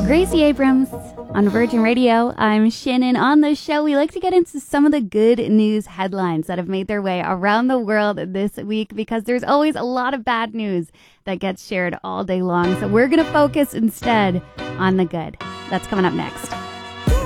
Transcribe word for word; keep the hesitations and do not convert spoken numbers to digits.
Gracie Abrams on Virgin Radio. I'm Shannon. On the show, we like to get into some of the good news headlines that have made their way around the world this week because there's always a lot of bad news that gets shared all day long. So we're going to focus instead on the good. That's coming up next.